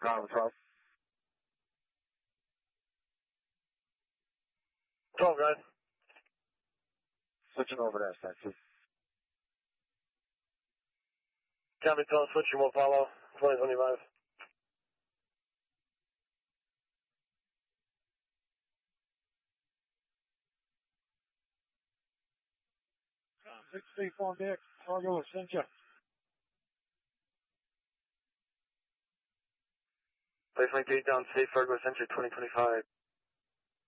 Bravo 12. 12, guys. Switching over to SIC. Copy, tell switching, we'll follow 2025. State Farm Deck, Fargo Essentia. Place my gate down, safe Fargo Center 2025.